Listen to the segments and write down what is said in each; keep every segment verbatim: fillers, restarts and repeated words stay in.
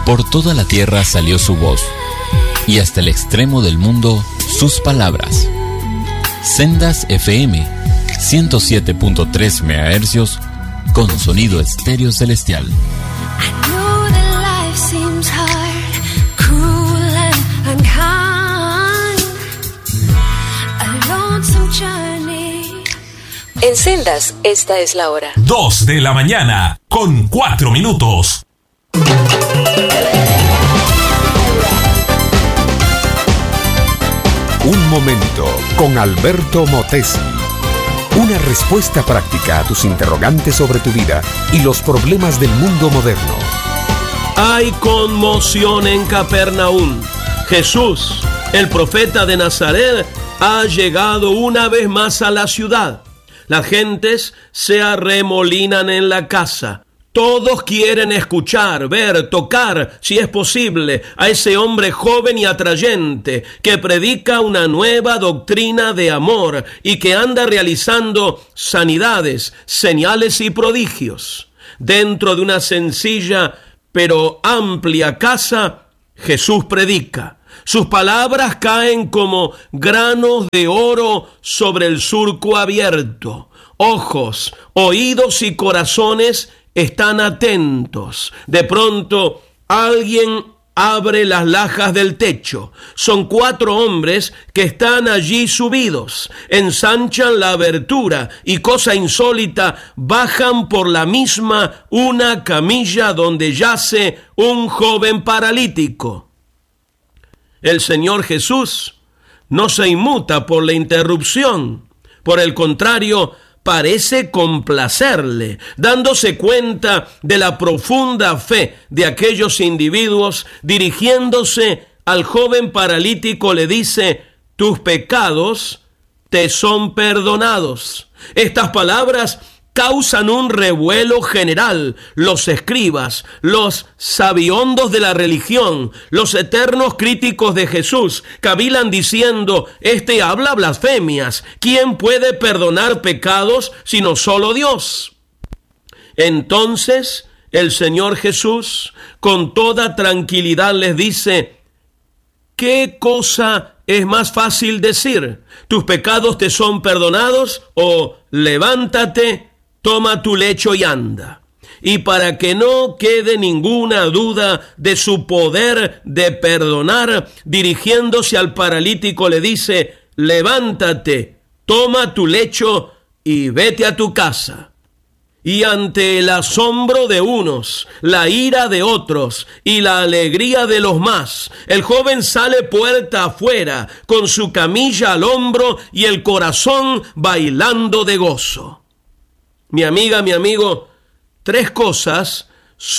Por toda la tierra salió su voz, y hasta el extremo del mundo sus palabras. Sendas F M, ciento siete punto tres megahercios, con sonido estéreo celestial. En Sendas, esta es la hora. Dos de la mañana, con cuatro minutos. Un momento con Alberto Motesi. Una respuesta práctica a tus interrogantes sobre tu vida y los problemas del mundo moderno. Hay conmoción en Capernaum. Jesús, el profeta de Nazaret, ha llegado una vez más a la ciudad. Las gentes se arremolinan en la casa. Todos quieren escuchar, ver, tocar, si es posible, a ese hombre joven y atrayente que predica una nueva doctrina de amor y que anda realizando sanidades, señales y prodigios. Dentro de una sencilla pero amplia casa, Jesús predica. Sus palabras caen como granos de oro sobre el surco abierto. Ojos, oídos y corazones están atentos. De pronto, alguien abre las lajas del techo. Son cuatro hombres que están allí subidos. Ensanchan la abertura y, cosa insólita, bajan por la misma una camilla donde yace un joven paralítico. El Señor Jesús no se inmuta por la interrupción. Por el contrario, parece complacerle, dándose cuenta de la profunda fe de aquellos individuos. Dirigiéndose al joven paralítico, le dice: tus pecados te son perdonados. Estas palabras causan un revuelo general. Los escribas, los sabiondos de la religión, los eternos críticos de Jesús, cavilan diciendo: este habla blasfemias. ¿Quién puede perdonar pecados sino solo Dios? Entonces el Señor Jesús, con toda tranquilidad, les dice: ¿qué cosa es más fácil decir? ¿Tus pecados te son perdonados? O levántate, toma tu lecho y anda. Y para que no quede ninguna duda de su poder de perdonar, dirigiéndose al paralítico le dice: levántate, toma tu lecho y vete a tu casa. Y ante el asombro de unos, la ira de otros y la alegría de los más, el joven sale puerta afuera con su camilla al hombro y el corazón bailando de gozo. Mi amiga, mi amigo, tres cosas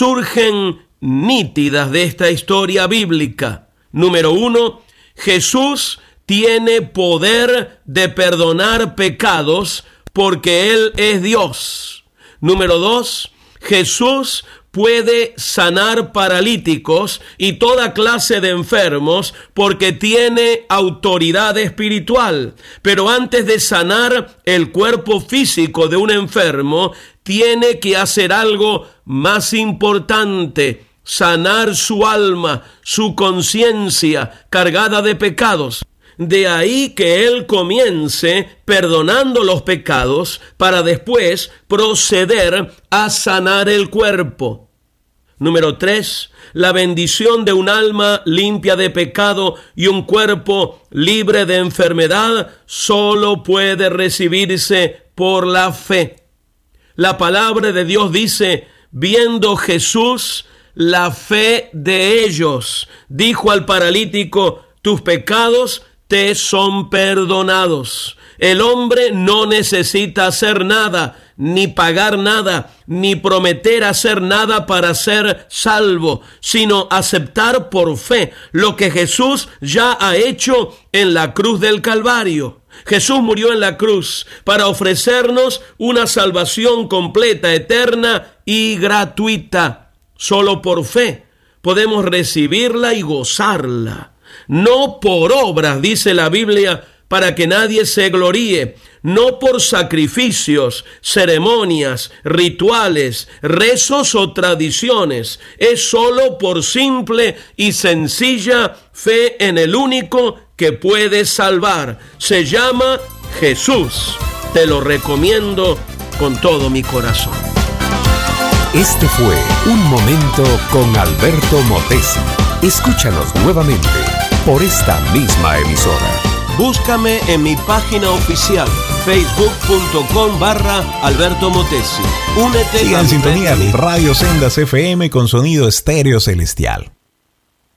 surgen nítidas de esta historia bíblica. Número uno, Jesús tiene poder de perdonar pecados porque Él es Dios. Número dos, Jesús puede sanar paralíticos y toda clase de enfermos porque tiene autoridad espiritual. Pero antes de sanar el cuerpo físico de un enfermo, tiene que hacer algo más importante: sanar su alma, su conciencia cargada de pecados. De ahí que Él comience perdonando los pecados para después proceder a sanar el cuerpo. Número tres, la bendición de un alma limpia de pecado y un cuerpo libre de enfermedad solo puede recibirse por la fe. La palabra de Dios dice: viendo Jesús la fe de ellos, dijo al paralítico: tus pecados te son perdonados. El hombre no necesita hacer nada, ni pagar nada, ni prometer hacer nada para ser salvo, sino aceptar por fe lo que Jesús ya ha hecho en la cruz del Calvario. Jesús murió en la cruz para ofrecernos una salvación completa, eterna y gratuita. Solo por fe podemos recibirla y gozarla. No por obras, dice la Biblia, para que nadie se gloríe, no por sacrificios, ceremonias, rituales, rezos o tradiciones. Es solo por simple y sencilla fe en el único que puede salvar. Se llama Jesús. Te lo recomiendo con todo mi corazón. Este fue Un Momento con Alberto Motesi. Escúchanos nuevamente por esta misma emisora. Búscame en mi página oficial, facebook.com barra Alberto Motesi. Únete Siga a en mi sintonía red. de Radio Sendas F M con sonido estéreo celestial.